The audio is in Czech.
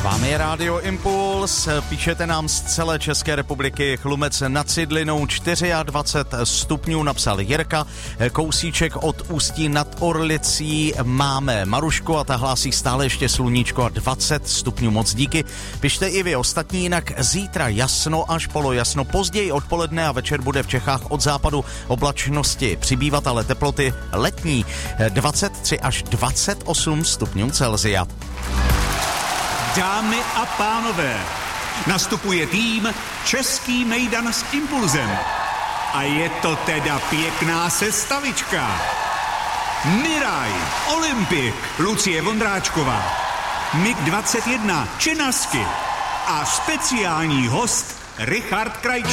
vámi je Rádio Impuls, píšete nám z celé České republiky, Chlumec nad Cidlinou 24 stupňů, napsal Jirka, kousíček od Ústí nad Orlicí máme Marušku a ta hlásí stále ještě sluníčko a 20 stupňů, moc díky. Pište i vy ostatní, jinak zítra jasno až polojasno, později odpoledne a večer bude v Čechách od západu oblačnosti přibývat, ale teploty letní 23 až 28 stupňů Celsia. Dámy a pánové, nastupuje tým Český mejdan s Impulzem. A je to teda pěkná sestavička. Miraj, Olympik, Lucie Vondráčková, MiG-21, Čenasky a speciální host Richard Krajčí.